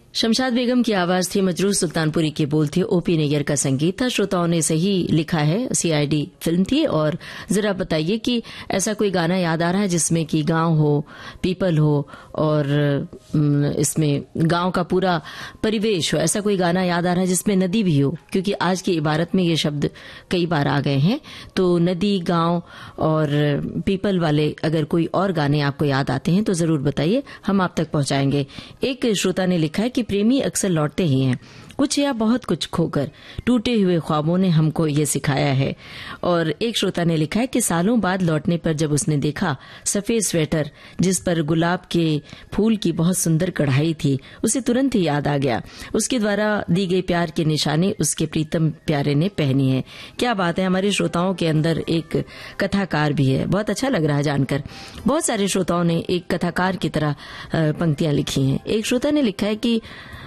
शमशाद बेगम की आवाज थी, मजरूह सुल्तानपुरी के बोल थे, ओपी नैयर का संगीत था। श्रोताओं ने सही लिखा है, सीआईडी फिल्म थी। और जरा बताइए कि ऐसा कोई गाना याद आ रहा है जिसमें कि गांव हो, पीपल हो और इसमें गांव का पूरा परिवेश हो। ऐसा कोई गाना याद आ रहा है जिसमें नदी भी हो, क्योंकि आज की इबारत में ये शब्द कई बार आ गए हैं। तो नदी, गांव और पीपल वाले अगर कोई और गाने आपको याद आते हैं तो जरूर बताइए, हम आप तक पहुंचाएंगे। एक श्रोता ने लिखा है कि प्रेमी अक्सर लौटते ही हैं, कुछ या बहुत कुछ खोकर, टूटे हुए ख्वाबों ने हमको ये सिखाया है। और एक श्रोता ने लिखा है कि सालों बाद लौटने पर जब उसने देखा सफेद स्वेटर जिस पर गुलाब के फूल की बहुत सुंदर कढ़ाई थी, उसे तुरंत ही याद आ गया। उसके द्वारा दी गई प्यार की निशानी उसके प्रीतम प्यारे ने पहनी है। क्या बात है, हमारे श्रोताओं के अंदर एक कथाकार भी है। बहुत अच्छा लग रहा है जानकर। बहुत सारे श्रोताओं ने एक कथाकार की तरह पंक्तियां लिखी हैं। एक श्रोता ने लिखा है कि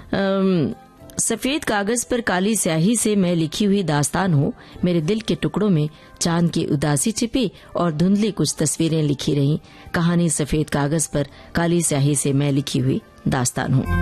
सफेद कागज पर काली स्याही से मैं लिखी हुई दास्तान हूँ, मेरे दिल के टुकड़ों में चांद की उदासी छिपी और धुंधली कुछ तस्वीरें लिखी रहीं। कहानी सफेद कागज पर काली स्याही से मैं लिखी हुई दास्तान हूँ।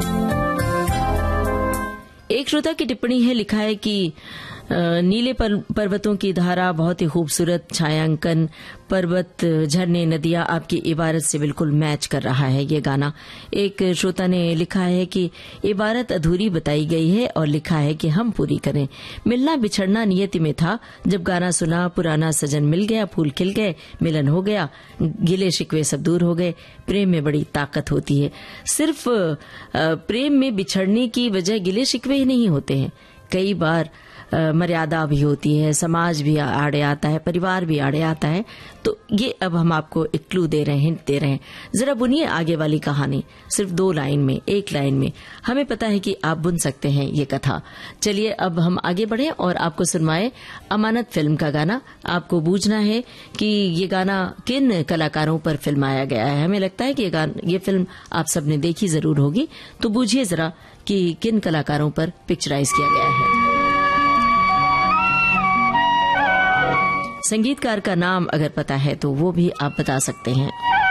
एक श्रोता की टिप्पणी है, लिखा है कि नीले पर्वतों की धारा, बहुत ही खूबसूरत छायांकन, पर्वत, झरने, नदियां आपकी इबारत से बिल्कुल मैच कर रहा है ये गाना। एक श्रोता ने लिखा है कि इबारत अधूरी बताई गई है और लिखा है कि हम पूरी करें। मिलना बिछड़ना नियति में था, जब गाना सुना पुराना सजन मिल गया, फूल खिल गए, मिलन हो गया, गिले शिकवे सब दूर हो गए। प्रेम में बड़ी ताकत होती है। सिर्फ प्रेम में बिछड़ने की वजह गिले शिकवे ही नहीं होते हैं, कई बार मर्यादा भी होती है, समाज भी आड़े आता है, परिवार भी आड़े आता है। तो ये अब हम आपको एक क्लू दे रहे हैं, हिंट दे रहे हैं। जरा बुनिए आगे वाली कहानी, सिर्फ 2 लाइन में, 1 लाइन में। हमें पता है कि आप बुन सकते हैं ये कथा। चलिए अब हम आगे बढ़े और आपको सुनवाए अमानत फिल्म का गाना। आपको बूझना है कि ये गाना किन कलाकारों पर फिल्माया गया है। हमें लगता है कि ये फिल्म आप सबने देखी जरूर होगी, तो बूझिए जरा कि किन कलाकारों पर पिक्चराइज किया गया है। संगीतकार का नाम अगर पता है तो वो भी आप बता सकते हैं।